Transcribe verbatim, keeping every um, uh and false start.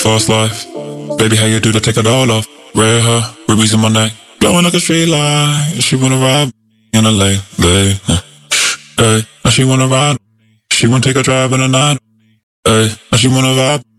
fast life. Baby, how you do that? Take it all off. Red hair, rubies in my neck, glowing like a street light. She wanna ride in a late, late. Hey, now she wanna ride. She wanna take a drive in the night. Hey, now she wanna vibe.